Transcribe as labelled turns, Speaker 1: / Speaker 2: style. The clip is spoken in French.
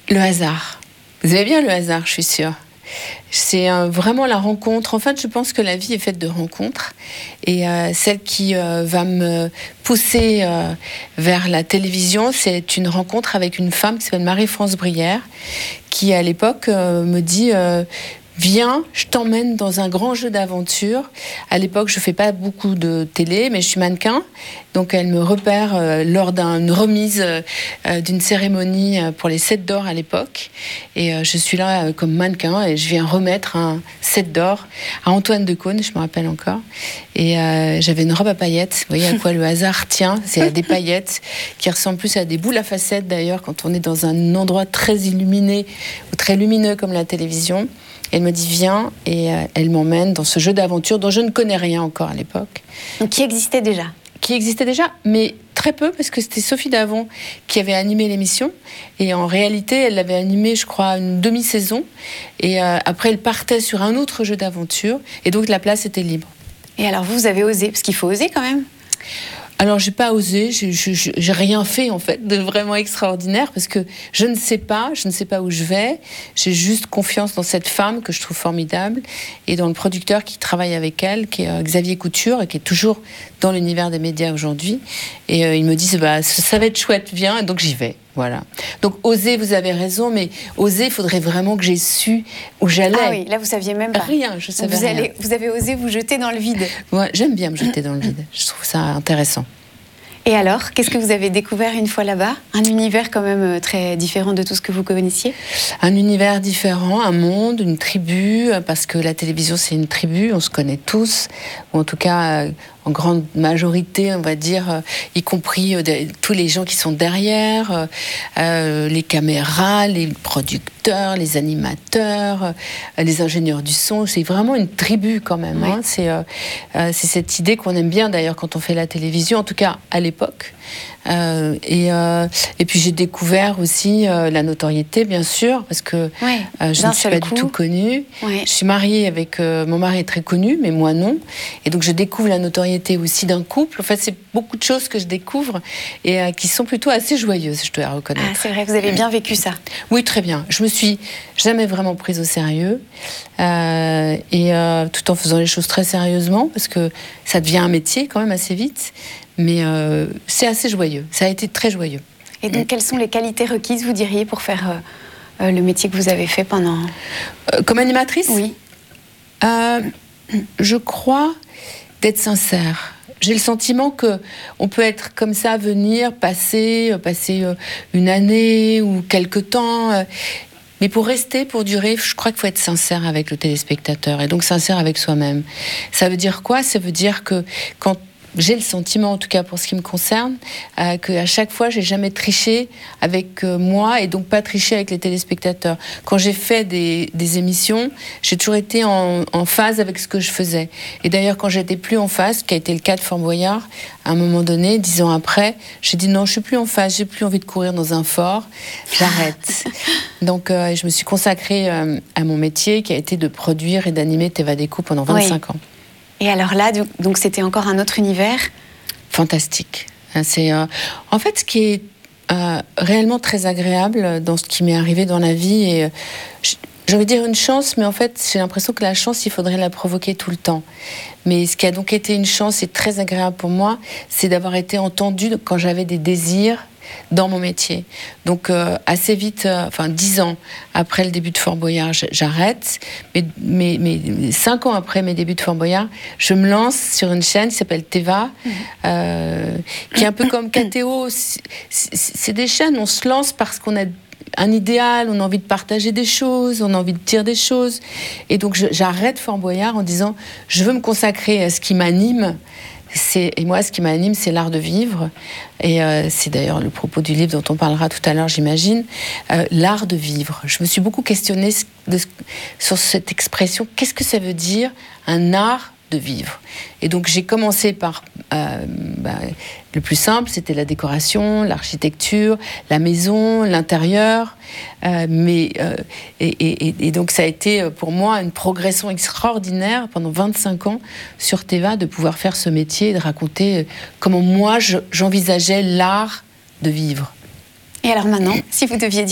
Speaker 1: Le hasard. Vous aimez bien le hasard, je suis sûre. C'est vraiment la rencontre. En fait, je pense que la vie est faite de rencontres. Et celle qui va me pousser vers la télévision, c'est une rencontre avec une femme qui s'appelle Marie-France Brière, qui à l'époque me dit... Viens, je t'emmène dans un grand jeu d'aventure. À l'époque, je fais pas beaucoup de télé, mais je suis mannequin. Donc, elle me repère lors d'une remise d'une cérémonie pour les 7 d'or à l'époque. Et je suis là comme mannequin et je viens remettre un 7 d'or à Antoine Decaune, je me rappelle encore. Et j'avais une robe à paillettes. Vous voyez à quoi le hasard tient. C'est à des paillettes qui ressemblent plus à des boules à facettes d'ailleurs quand on est dans un endroit très illuminé ou très lumineux comme la télévision. Elle me dit viens et elle m'emmène dans ce jeu d'aventure dont je ne connais rien encore à l'époque.
Speaker 2: Donc qui existait déjà ?
Speaker 1: Qui existait déjà, mais très peu parce que c'était Sophie Davant qui avait animé l'émission et en réalité elle l'avait animée je crois une demi-saison et après elle partait sur un autre jeu d'aventure et donc la place était libre.
Speaker 2: Et alors vous avez osé, parce qu'il faut oser quand même.
Speaker 1: Alors, j'ai pas osé, j'ai rien fait en fait de vraiment extraordinaire parce que je ne sais pas où je vais. J'ai juste confiance dans cette femme que je trouve formidable et dans le producteur qui travaille avec elle, qui est Xavier Couture et qui est toujours dans l'univers des médias aujourd'hui. Et ils me disent ça va être chouette, viens, et donc j'y vais. Voilà. Donc oser, vous avez raison, mais oser, il faudrait vraiment que j'ai su où j'allais.
Speaker 2: Ah oui, là vous saviez même pas.
Speaker 1: Rien, je savais rien.
Speaker 2: Vous avez osé vous jeter dans le vide.
Speaker 1: Ouais, j'aime bien me jeter dans le vide. Je trouve ça intéressant.
Speaker 2: Et alors, qu'est-ce que vous avez découvert une fois là-bas ? Un univers quand même très différent de tout ce que vous connaissiez ?
Speaker 1: Un univers différent, un monde, une tribu, parce que la télévision c'est une tribu, on se connaît tous, ou en tout cas en grande majorité, on va dire, y compris tous les gens qui sont derrière, les caméras, les producteurs, les animateurs, les ingénieurs du son. C'est vraiment une tribu quand même.
Speaker 2: Ouais.
Speaker 1: Hein. C'est cette idée qu'on aime bien d'ailleurs quand on fait la télévision, en tout cas à l'époque. Et puis j'ai découvert aussi la notoriété, bien sûr, parce que je ne suis pas du tout connue. Ouais. Je suis mariée avec... mon mari est très connu, mais moi non. Et donc je découvre la notoriété aussi d'un couple. En fait, c'est beaucoup de choses que je découvre et qui sont plutôt assez joyeuses, je dois reconnaître.
Speaker 2: Ah, c'est vrai, vous avez bien vécu ça.
Speaker 1: Oui, très bien. Je me suis jamais vraiment prise au sérieux tout en faisant les choses très sérieusement, parce que ça devient un métier quand même assez vite. Mais c'est assez joyeux. Ça a été très joyeux.
Speaker 2: Et donc, quelles sont les qualités requises, vous diriez, pour faire le métier que vous avez fait pendant...
Speaker 1: Comme animatrice ?
Speaker 2: Oui.
Speaker 1: Je crois d'être sincère. J'ai le sentiment qu'on peut être comme ça, venir, passer une année ou quelque temps... Mais pour rester, pour durer, je crois qu'il faut être sincère avec le téléspectateur et donc sincère avec soi-même. Ça veut dire quoi ? Ça veut dire que quand j'ai le sentiment, en tout cas pour ce qui me concerne, qu'à chaque fois, j'ai jamais triché avec moi et donc pas triché avec les téléspectateurs. Quand j'ai fait des émissions, j'ai toujours été en phase avec ce que je faisais. Et d'ailleurs, quand j'étais plus en phase, ce qui a été le cas de Fort Boyard, à un moment donné, 10 ans après, j'ai dit non, je suis plus en phase, j'ai plus envie de courir dans un fort, j'arrête. Donc, je me suis consacrée à mon métier, qui a été de produire et d'animer Teva Deco pendant 25 ans.
Speaker 2: Et alors là, donc c'était encore un autre univers ?
Speaker 1: Fantastique. C'est en fait ce qui est réellement très agréable dans ce qui m'est arrivé dans la vie. Et j'ai envie de dire une chance, mais en fait, j'ai l'impression que la chance, il faudrait la provoquer tout le temps. Mais ce qui a donc été une chance et très agréable pour moi, c'est d'avoir été entendue quand j'avais des désirs dans mon métier. Donc assez vite, 10 ans après le début de Fort Boyard, j'arrête. Mais 5 ans après mes débuts de Fort Boyard, je me lance sur une chaîne qui s'appelle Teva, qui est un peu comme KTO. C'est des chaînes, on se lance parce qu'on a un idéal, on a envie de partager des choses, on a envie de dire des choses. Et donc j'arrête Fort Boyard en disant, je veux me consacrer à ce qui m'anime. Et moi, ce qui m'anime, c'est l'art de vivre. Et c'est d'ailleurs le propos du livre dont on parlera tout à l'heure, j'imagine. L'art de vivre. Je me suis beaucoup questionnée sur cette expression. Qu'est-ce que ça veut dire, un art de vivre ? Et donc, j'ai commencé par... le plus simple, c'était la décoration, l'architecture, la maison, l'intérieur. Et donc, ça a été pour moi une progression extraordinaire pendant 25 ans sur Teva de pouvoir faire ce métier et de raconter comment moi, j'envisageais l'art de vivre.
Speaker 2: Et alors maintenant, si vous deviez dire